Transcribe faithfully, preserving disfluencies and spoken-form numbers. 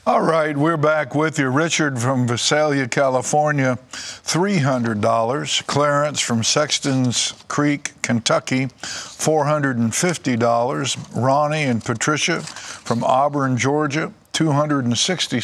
All right, we're back with you. Richard from Visalia, California, three hundred dollars. Clarence from Sexton's Creek, Kentucky, four hundred fifty dollars. Ronnie and Patricia from Auburn, Georgia, two hundred sixty